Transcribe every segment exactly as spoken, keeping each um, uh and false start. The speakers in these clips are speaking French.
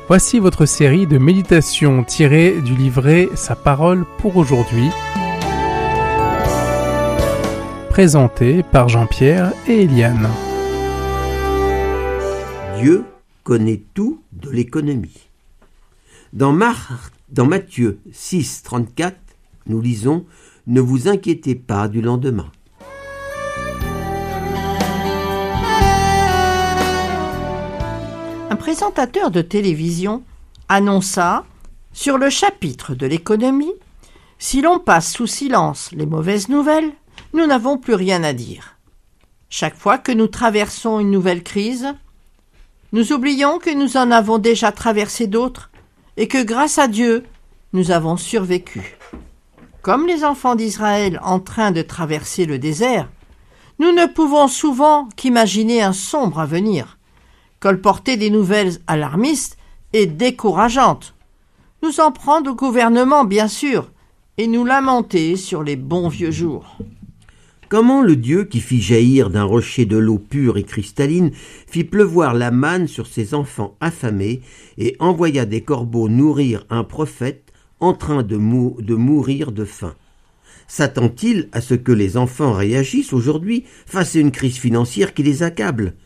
Voici votre série de méditations tirées du livret Sa parole pour aujourd'hui, présentée par Jean-Pierre et Eliane. Dieu connaît tout de l'économie. Dans, Mar... Dans Matthieu six, trente-quatre, nous lisons « Ne vous inquiétez pas du lendemain ». Un présentateur de télévision annonça, sur le chapitre de l'économie, « Si l'on passe sous silence les mauvaises nouvelles, nous n'avons plus rien à dire. Chaque fois que nous traversons une nouvelle crise, nous oublions que nous en avons déjà traversé d'autres et que grâce à Dieu, nous avons survécu. Comme les enfants d'Israël en train de traverser le désert, nous ne pouvons souvent qu'imaginer un sombre avenir, colporter des nouvelles alarmistes et décourageantes, nous en prendre au gouvernement bien sûr, et nous lamenter sur les bons vieux jours. » Comment le Dieu qui fit jaillir d'un rocher de l'eau pure et cristalline fit pleuvoir la manne sur ses enfants affamés et envoya des corbeaux nourrir un prophète en train de, mou- de mourir de faim? S'attend-il à ce que les enfants réagissent aujourd'hui face à une crise financière qui les accable?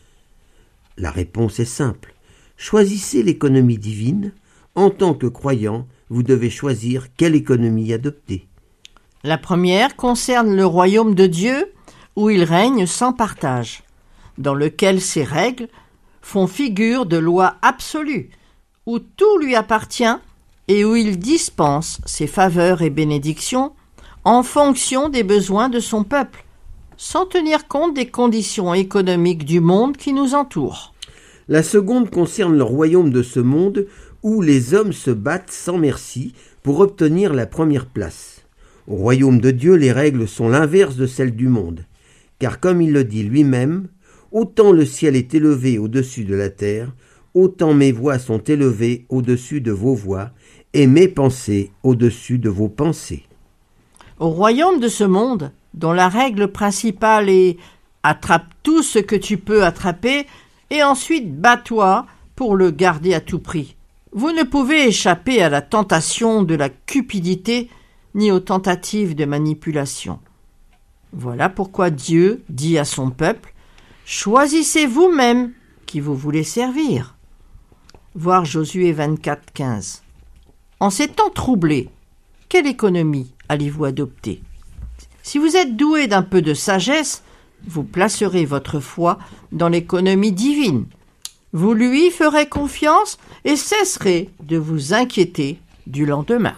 La réponse est simple. Choisissez l'économie divine. En tant que croyant, vous devez choisir quelle économie adopter. La première concerne le royaume de Dieu, où il règne sans partage, dans lequel ses règles font figure de loi absolue, où tout lui appartient et où il dispense ses faveurs et bénédictions en fonction des besoins de son peuple, sans tenir compte des conditions économiques du monde qui nous entoure. La seconde concerne le royaume de ce monde où les hommes se battent sans merci pour obtenir la première place. Au royaume de Dieu, les règles sont l'inverse de celles du monde, car comme il le dit lui-même, autant le ciel est élevé au-dessus de la terre, autant mes voix sont élevées au-dessus de vos voix, et mes pensées au-dessus de vos pensées. Au royaume de ce monde, dont la règle principale est « attrape tout ce que tu peux attraper et ensuite bats-toi pour le garder à tout prix », vous ne pouvez échapper à la tentation de la cupidité ni aux tentatives de manipulation. Voilà pourquoi Dieu dit à son peuple « Choisissez vous-même qui vous voulez servir ». Voir Josué vingt-quatre, quinze. En ces temps troublés, quelle économie allez-vous adopter? Si vous êtes doué d'un peu de sagesse, vous placerez votre foi dans l'économie divine. Vous lui ferez confiance et cesserez de vous inquiéter du lendemain.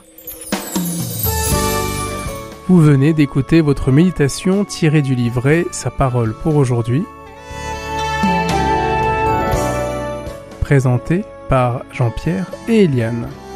Vous venez d'écouter votre méditation tirée du livret Sa parole pour aujourd'hui, présentée par Jean-Pierre et Eliane.